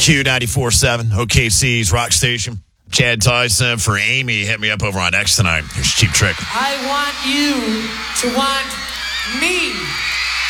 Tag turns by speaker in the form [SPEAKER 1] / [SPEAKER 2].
[SPEAKER 1] Q94.7, OKC's rock station. Chad Tyson for Amy. Hit me up over on X tonight. Here's Cheap Trick.
[SPEAKER 2] I want you to want me.